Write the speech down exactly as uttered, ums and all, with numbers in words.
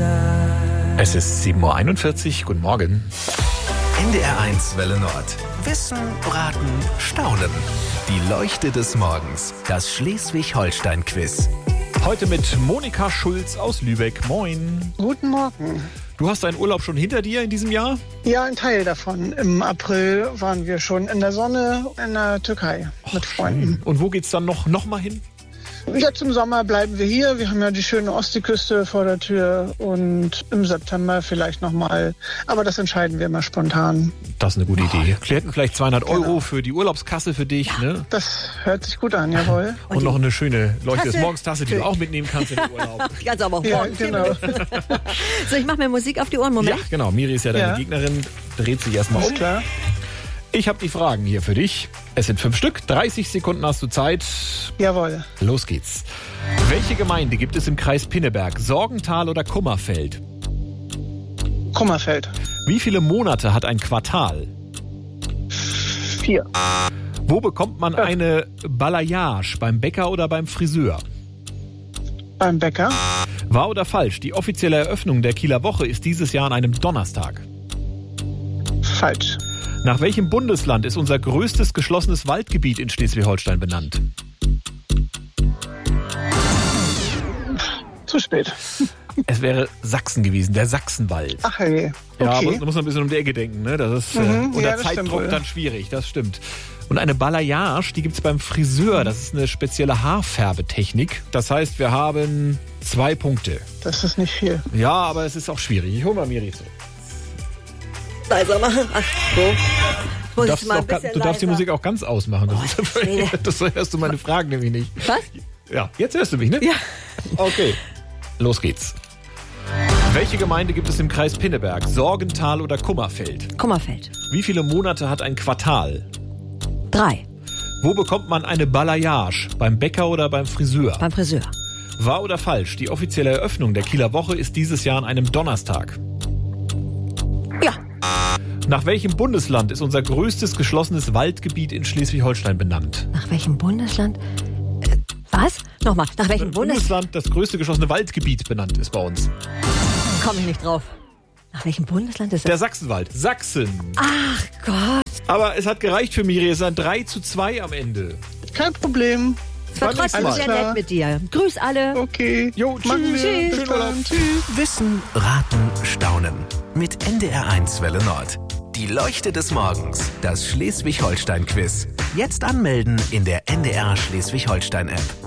Es ist sieben Uhr einundvierzig. Guten Morgen. N D R eins Welle Nord. Wissen, Raten, Staunen. Die Leuchte des Morgens. Das Schleswig-Holstein-Quiz. Heute mit Monika Schulz aus Lübeck. Moin. Guten Morgen. Du hast deinen Urlaub schon hinter dir in diesem Jahr? Ja, ein Teil davon. Im April waren wir schon in der Sonne in der Türkei mit Freunden. Und wo geht's dann noch, noch mal hin? Jetzt im Sommer bleiben wir hier. Wir haben ja die schöne Ostseeküste vor der Tür und im September vielleicht nochmal. Aber das entscheiden wir immer spontan. Das ist eine gute Idee. Wir hätten vielleicht zweihundert Genau. Euro für die Urlaubskasse für dich. Ne? Das hört sich gut an, jawohl. Und, und noch eine schöne Leuchte des Tasse. Morgens-Tasse, die du auch mitnehmen kannst in den Urlaub. Ganz aber auch Ja, morgen. genau. So, ich mache mir Musik auf die Ohren. Moment. Ja, genau. Miri ist ja deine Ja. Gegnerin. Dreht sich erstmal Ist um. klar. Ich habe die Fragen hier für dich. Es sind fünf Stück. dreißig Sekunden hast du Zeit. Jawohl. Los geht's. Welche Gemeinde gibt es im Kreis Pinneberg? Sorgental oder Kummerfeld? Kummerfeld. Wie viele Monate hat ein Quartal? Vier. Wo bekommt man eine Balayage? Beim Bäcker oder beim Friseur? Beim Bäcker. Wahr oder falsch? Die offizielle Eröffnung der Kieler Woche ist dieses Jahr an einem Donnerstag. Falsch. Nach welchem Bundesland ist unser größtes geschlossenes Waldgebiet in Schleswig-Holstein benannt? Zu spät. Es wäre Sachsen gewesen, der Sachsenwald. Ach hey. Okay. Ja, aber da muss man ein bisschen um die Ecke denken. Ne? Das ist äh, Mhm, unter ja, das stimmt Zeitdruck wohl. dann schwierig, das stimmt. Und eine Balayage, die gibt es beim Friseur. Das ist eine spezielle Haarfärbetechnik. Das heißt, wir haben zwei Punkte. Das ist nicht viel. Ja, aber es ist auch schwierig. Ich hole mal Miri zu. Leiser machen. Ach, so. Du Muss darfst, ich mal ein auch, ga- bisschen du darfst die leiser. Musik auch ganz ausmachen. Das, ist, nee. das hörst du meine Fragen nämlich nicht. Was? Ja, jetzt hörst du mich, ne? Ja. Okay, los geht's. Welche Gemeinde gibt es im Kreis Pinneberg? Sorgental oder Kummerfeld? Kummerfeld. Wie viele Monate hat ein Quartal? Drei. Wo bekommt man eine Balayage? Beim Bäcker oder beim Friseur? Beim Friseur. Wahr oder falsch? Die offizielle Eröffnung der Kieler Woche ist dieses Jahr an einem Donnerstag. Ja. Nach welchem Bundesland ist unser größtes geschlossenes Waldgebiet in Schleswig-Holstein benannt? Nach welchem Bundesland? Äh, was? Nochmal. Nach welchem Bundesland? Bundesland das größte geschlossene Waldgebiet benannt ist bei uns. Komme ich nicht drauf. Nach welchem Bundesland ist Der das? Sachsenwald. Sachsen. Ach Gott. Aber es hat gereicht für Miri. Es ist ein drei zu zwei am Ende. Kein Problem. Es war Beim trotzdem nächsten sehr Mal. nett mit dir. Grüß alle. Okay. Jo, Machen tschüss. wir. Tschüss. Bis dann. Tschüss. Wissen, Raten, Staunen. Mit N D R eins Welle Nord. Die Leuchte des Morgens. Das Schleswig-Holstein-Quiz. Jetzt anmelden in der N D R Schleswig-Holstein-App.